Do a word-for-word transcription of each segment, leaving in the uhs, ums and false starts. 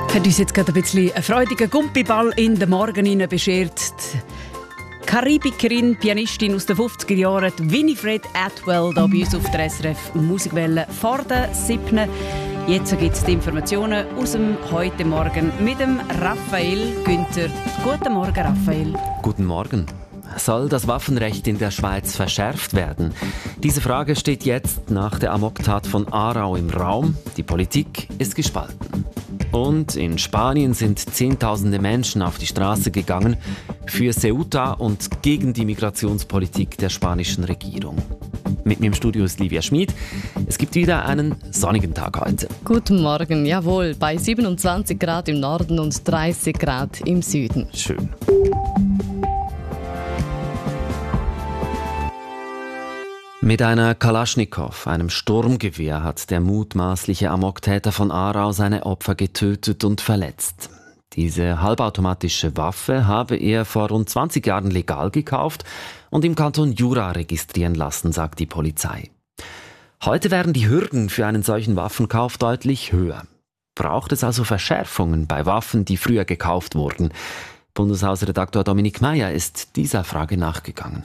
Hat uns jetzt gerade ein bisschen einen freudigen Gumpiball in den Morgen hinein beschert. Die Karibikerin, Pianistin aus den fünfziger Jahren, Winifred Atwell, hier bei uns auf der S R F Musikwelle vor der siebten. Jetzt gibt es die Informationen aus dem heute Morgen mit dem Raphael Günther. Guten Morgen, Raphael. Guten Morgen. Soll das Waffenrecht in der Schweiz verschärft werden? Diese Frage steht jetzt nach der Amoktat von Aarau im Raum. Die Politik ist gespalten. Und in Spanien sind Zehntausende Menschen auf die Straße gegangen für Ceuta und gegen die Migrationspolitik der spanischen Regierung. Mit mir im Studio ist Livia Schmid. Es gibt wieder einen sonnigen Tag heute. Guten Morgen, jawohl, bei siebenundzwanzig Grad im Norden und dreißig Grad im Süden. Schön. Mit einer Kalaschnikow, einem Sturmgewehr, hat der mutmaßliche Amoktäter von Aarau seine Opfer getötet und verletzt. Diese halbautomatische Waffe habe er vor rund zwanzig Jahren legal gekauft und im Kanton Jura registrieren lassen, sagt die Polizei. Heute wären die Hürden für einen solchen Waffenkauf deutlich höher. Braucht es also Verschärfungen bei Waffen, die früher gekauft wurden? Bundeshausredaktor Dominik Meyer ist dieser Frage nachgegangen.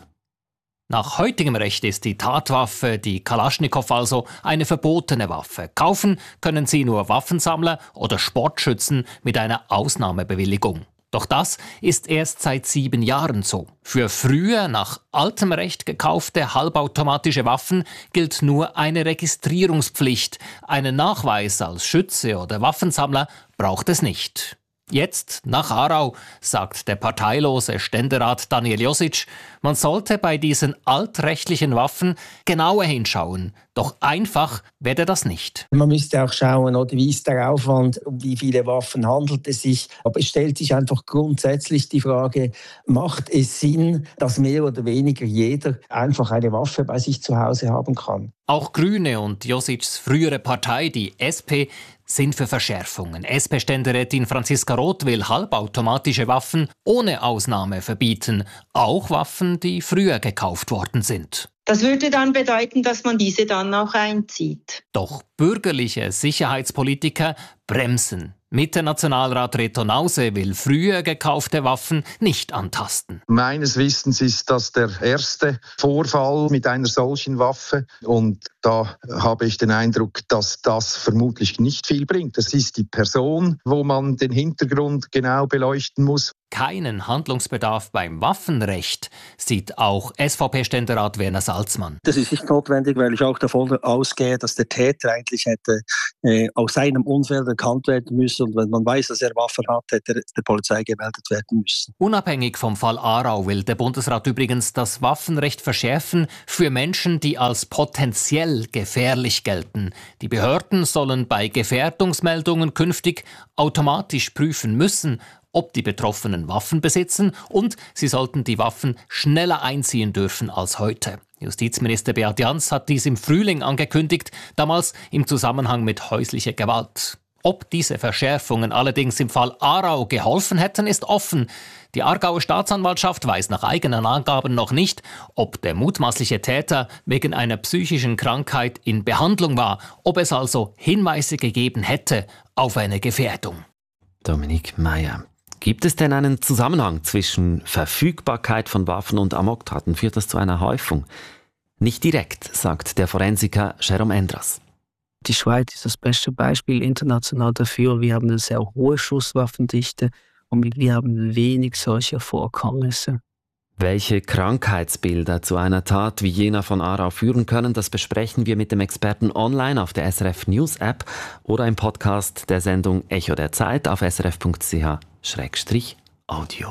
Nach heutigem Recht ist die Tatwaffe, die Kalaschnikow also, eine verbotene Waffe. Kaufen können sie nur Waffensammler oder Sportschützen mit einer Ausnahmebewilligung. Doch das ist erst seit sieben Jahren so. Für früher nach altem Recht gekaufte halbautomatische Waffen gilt nur eine Registrierungspflicht. Einen Nachweis als Schütze oder Waffensammler braucht es nicht. Jetzt, nach Aarau, sagt der parteilose Ständerat Daniel Josic, man sollte bei diesen altrechtlichen Waffen genauer hinschauen. Doch einfach werde das nicht. Man müsste auch schauen, oder wie ist der Aufwand, um wie viele Waffen handelt es sich. Aber es stellt sich einfach grundsätzlich die Frage, macht es Sinn, dass mehr oder weniger jeder einfach eine Waffe bei sich zu Hause haben kann? Auch Grüne und Josics frühere Partei, die S P, sind für Verschärfungen. S P-Ständerätin Franziska Roth will halbautomatische Waffen ohne Ausnahme verbieten. Auch Waffen, die früher gekauft worden sind. Das würde dann bedeuten, dass man diese dann auch einzieht. Doch bürgerliche Sicherheitspolitiker bremsen. Mitte-Nationalrat Reto Nause will früher gekaufte Waffen nicht antasten. Meines Wissens ist das der erste Vorfall mit einer solchen Waffe. Und da habe ich den Eindruck, dass das vermutlich nicht viel bringt. Das ist die Person, wo man den Hintergrund genau beleuchten muss. Keinen Handlungsbedarf beim Waffenrecht sieht auch S V P-Ständerat Werner Salzmann. Das ist nicht notwendig, weil ich auch davon ausgehe, dass der Täter eigentlich hätte äh, aus seinem Umfeld erkannt werden müssen. Und wenn man weiß, dass er Waffen hat, hätte er der Polizei gemeldet werden müssen. Unabhängig vom Fall Aarau will der Bundesrat übrigens das Waffenrecht verschärfen für Menschen, die als potenziell gefährlich gelten. Die Behörden sollen bei Gefährdungsmeldungen künftig automatisch prüfen müssen, ob die Betroffenen Waffen besitzen, und sie sollten die Waffen schneller einziehen dürfen als heute. Justizminister Beat Jans hat dies im Frühling angekündigt, damals im Zusammenhang mit häuslicher Gewalt. Ob diese Verschärfungen allerdings im Fall Aarau geholfen hätten, ist offen. Die Aargauer Staatsanwaltschaft weiß nach eigenen Angaben noch nicht, ob der mutmaßliche Täter wegen einer psychischen Krankheit in Behandlung war, ob es also Hinweise gegeben hätte auf eine Gefährdung. Dominik Meyer. Gibt es denn einen Zusammenhang zwischen Verfügbarkeit von Waffen und Amoktaten? Führt das zu einer Häufung? Nicht direkt, sagt der Forensiker Jerome Endras. Die Schweiz ist das beste Beispiel international dafür. Wir haben eine sehr hohe Schusswaffendichte und wir haben wenig solcher Vorkommnisse. Welche Krankheitsbilder zu einer Tat wie jener von Aarau führen können, das besprechen wir mit dem Experten online auf der S R F News App oder im Podcast der Sendung Echo der Zeit auf srf punkt c h schrägstrich audio.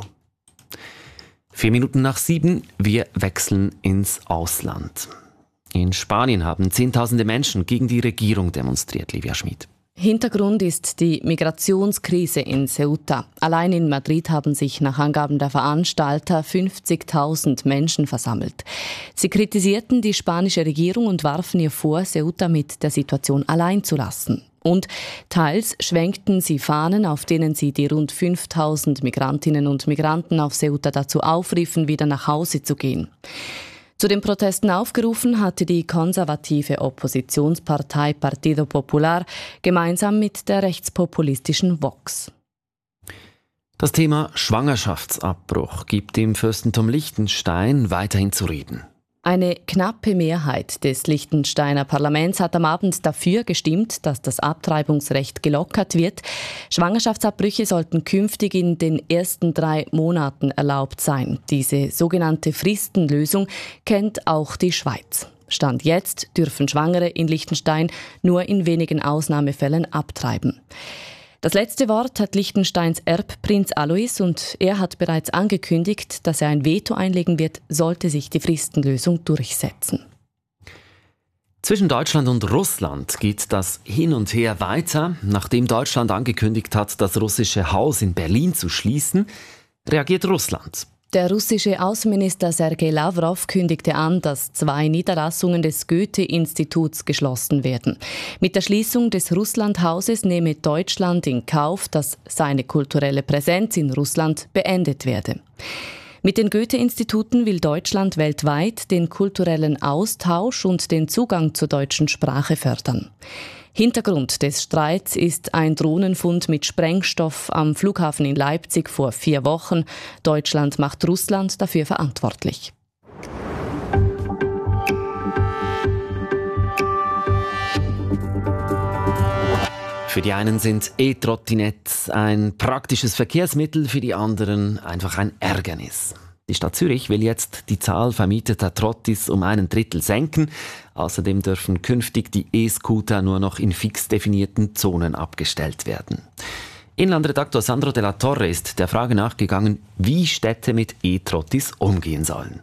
Vier Minuten nach sieben, wir wechseln ins Ausland. In Spanien haben Zehntausende Menschen gegen die Regierung demonstriert, Livia Schmid. Hintergrund ist die Migrationskrise in Ceuta. Allein in Madrid haben sich nach Angaben der Veranstalter fünfzigtausend Menschen versammelt. Sie kritisierten die spanische Regierung und warfen ihr vor, Ceuta mit der Situation allein zu lassen. Und teils schwenkten sie Fahnen, auf denen sie die rund fünftausend Migrantinnen und Migranten auf Ceuta dazu aufriefen, wieder nach Hause zu gehen. Zu den Protesten aufgerufen hatte die konservative Oppositionspartei Partido Popular gemeinsam mit der rechtspopulistischen Vox. Das Thema Schwangerschaftsabbruch gibt im Fürstentum Liechtenstein weiterhin zu reden. Eine knappe Mehrheit des Liechtensteiner Parlaments hat am Abend dafür gestimmt, dass das Abtreibungsrecht gelockert wird. Schwangerschaftsabbrüche sollten künftig in den ersten drei Monaten erlaubt sein. Diese sogenannte Fristenlösung kennt auch die Schweiz. Stand jetzt dürfen Schwangere in Liechtenstein nur in wenigen Ausnahmefällen abtreiben. Das letzte Wort hat Liechtensteins Erbprinz Alois und er hat bereits angekündigt, dass er ein Veto einlegen wird, sollte sich die Fristenlösung durchsetzen. Zwischen Deutschland und Russland geht das Hin und Her weiter. Nachdem Deutschland angekündigt hat, das russische Haus in Berlin zu schließen, reagiert Russland. Der russische Außenminister Sergei Lavrov kündigte an, dass zwei Niederlassungen des Goethe-Instituts geschlossen werden. Mit der Schließung des Russlandhauses nehme Deutschland in Kauf, dass seine kulturelle Präsenz in Russland beendet werde. Mit den Goethe-Instituten will Deutschland weltweit den kulturellen Austausch und den Zugang zur deutschen Sprache fördern. Hintergrund des Streits ist ein Drohnenfund mit Sprengstoff am Flughafen in Leipzig vor vier Wochen. Deutschland macht Russland dafür verantwortlich. Für die einen sind E-Trottinettes ein praktisches Verkehrsmittel, für die anderen einfach ein Ärgernis. Die Stadt Zürich will jetzt die Zahl vermieteter Trottis um einen Drittel senken. Außerdem dürfen künftig die E-Scooter nur noch in fix definierten Zonen abgestellt werden. Inlandredaktor Sandro Della Torre ist der Frage nachgegangen, wie Städte mit E-Trottis umgehen sollen.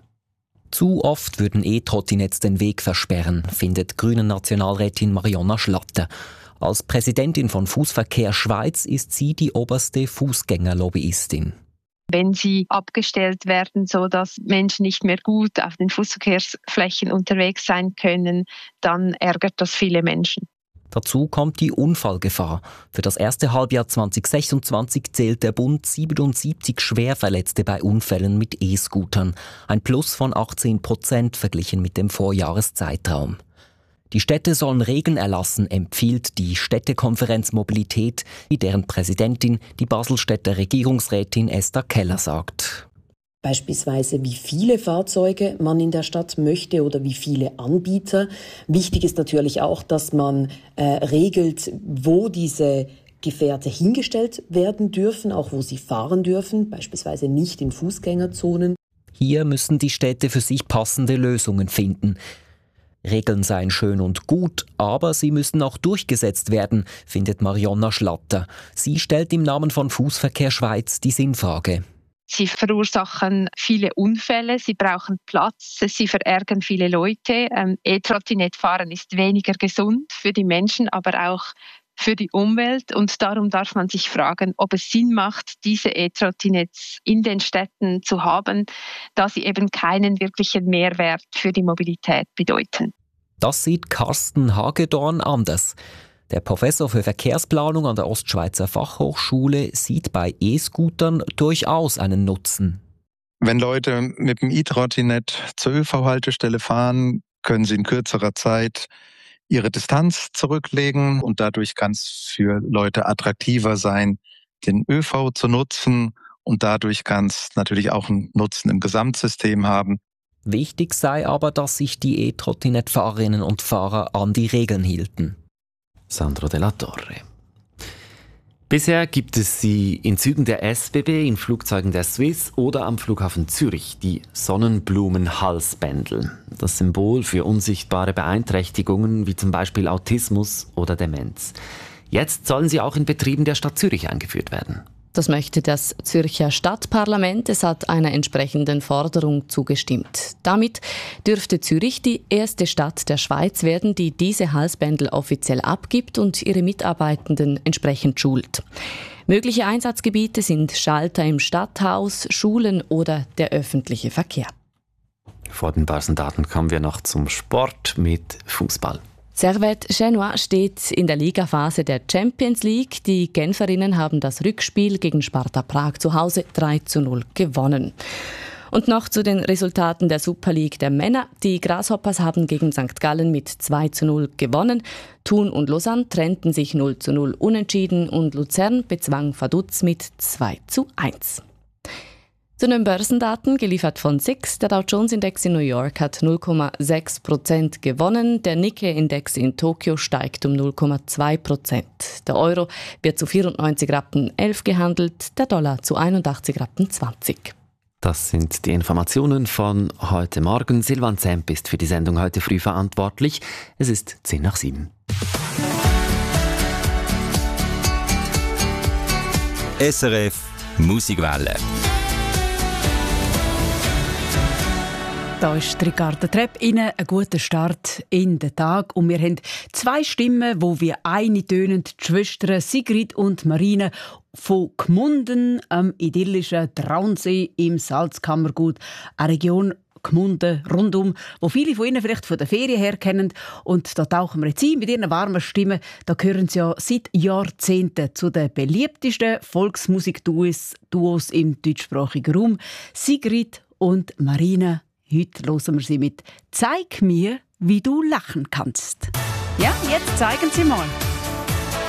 Zu oft würden E-Trottinetts den Weg versperren, findet Grünen-Nationalrätin Marionna Schlatter. Als Präsidentin von Fußverkehr Schweiz ist sie die oberste Fußgängerlobbyistin. Wenn sie abgestellt werden, sodass Menschen nicht mehr gut auf den Fußverkehrsflächen unterwegs sein können, dann ärgert das viele Menschen. Dazu kommt die Unfallgefahr. Für das erste Halbjahr zwanzig sechsundzwanzig zählt der Bund siebenundsiebzig Schwerverletzte bei Unfällen mit E-Scootern. Ein Plus von achtzehn Prozent verglichen mit dem Vorjahreszeitraum. Die Städte sollen Regeln erlassen, empfiehlt die Städtekonferenz Mobilität, wie deren Präsidentin, die Baselstädter Regierungsrätin Esther Keller sagt. Beispielsweise, wie viele Fahrzeuge man in der Stadt möchte oder wie viele Anbieter. Wichtig ist natürlich auch, dass man äh, regelt, wo diese Gefährte hingestellt werden dürfen, auch wo sie fahren dürfen, beispielsweise nicht in Fußgängerzonen. Hier müssen die Städte für sich passende Lösungen finden. Regeln seien schön und gut, aber sie müssen auch durchgesetzt werden, findet Marionna Schlatter. Sie stellt im Namen von Fußverkehr Schweiz die Sinnfrage. Sie verursachen viele Unfälle, sie brauchen Platz, sie verärgern viele Leute. Ähm, E-Trottinett-Fahren ist weniger gesund für die Menschen, aber auch für die Umwelt. Und darum darf man sich fragen, ob es Sinn macht, diese E-Trottinetts in den Städten zu haben, da sie eben keinen wirklichen Mehrwert für die Mobilität bedeuten. Das sieht Carsten Hagedorn anders. Der Professor für Verkehrsplanung an der Ostschweizer Fachhochschule sieht bei E-Scootern durchaus einen Nutzen. Wenn Leute mit dem E-Trottinett zur ÖV-Haltestelle fahren, können sie in kürzerer Zeit ihre Distanz zurücklegen und dadurch kann es für Leute attraktiver sein, den ÖV zu nutzen und dadurch kann es natürlich auch einen Nutzen im Gesamtsystem haben. Wichtig sei aber, dass sich die E-Trottinett-Fahrerinnen und Fahrer an die Regeln hielten. Sandro Della Torre. Bisher gibt es sie in Zügen der S B B, in Flugzeugen der Swiss oder am Flughafen Zürich, die Sonnenblumenhalsbändel. Das Symbol für unsichtbare Beeinträchtigungen wie zum Beispiel Autismus oder Demenz. Jetzt sollen sie auch in Betrieben der Stadt Zürich eingeführt werden. Das möchte das Zürcher Stadtparlament. Es hat einer entsprechenden Forderung zugestimmt. Damit dürfte Zürich die erste Stadt der Schweiz werden, die diese Halsbändel offiziell abgibt und ihre Mitarbeitenden entsprechend schult. Mögliche Einsatzgebiete sind Schalter im Stadthaus, Schulen oder der öffentliche Verkehr. Vor den Börsendaten kommen wir noch zum Sport mit Fußball. Servette Genua steht in der Ligaphase der Champions League. Die Genferinnen haben das Rückspiel gegen Sparta Prag zu Hause drei zu null gewonnen. Und noch zu den Resultaten der Super League der Männer. Die Grasshoppers haben gegen Sankt Gallen mit zwei zu null gewonnen. Thun und Lausanne trennten sich null zu null unentschieden und Luzern bezwang Vaduz mit zwei zu eins. Zu den Börsendaten, geliefert von S I X. Der Dow Jones Index in New York hat null Komma sechs Prozent gewonnen. Der Nikkei Index in Tokio steigt um null Komma zwei Prozent. Der Euro wird zu vierundneunzig Rappen elf gehandelt, der Dollar zu einundachtzig Rappen zwanzig. Das sind die Informationen von heute Morgen. Silvan Zemp ist für die Sendung heute früh verantwortlich. Es ist zehn nach sieben. S R F Musikwelle. Da ist Ricardo Trepp. Ihnen einen guten Start in den Tag. Und wir haben zwei Stimmen, wo wir eine tönen. Die Schwestern Sigrid und Marine von Gmunden am idyllischen Traunsee im Salzkammergut. Eine Region Gmunden rundum, wo viele von Ihnen vielleicht von der Ferien her kennen. Und da tauchen wir jetzt ein mit ihren warmen Stimmen. Da gehören sie ja seit Jahrzehnten zu den beliebtesten Volksmusikduos Duos im deutschsprachigen Raum. Sigrid und Marine. Heute hören wir sie mit «Zeig mir, wie du lachen kannst». Ja, jetzt zeigen Sie mal.